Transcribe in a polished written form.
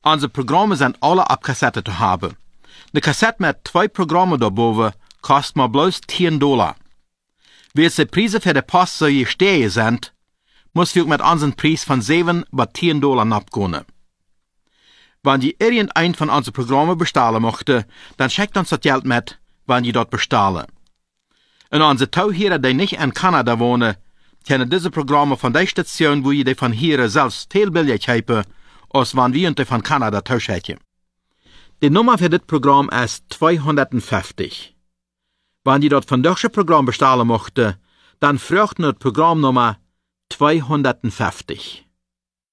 Unsere Programme sind alle ab Kassette zu haben. Eine Kassette mit 2 Programmen daarboven kostet maar bloß $10. Wie die Preise für die Post so gestiegen sind, muss wir mit unseren Preis von $7 bis $10 abgehen. Wenn ihr irgendein von unseren Programmen bestellen möchte, dann schickt uns das Geld mit, wenn ihr dort bestellen. Und unsere Tauhierer, die nicht in Kanada wohnen, können diese Programme von der Station, wo ihr die von hier selbst viel billig haben, als wenn wir die von Kanada tauschen. Die Nummer für das Programm ist 250. Wenn ihr dort von deutschen Programm bestellen möchte, dann fragt das Programmnummer 250.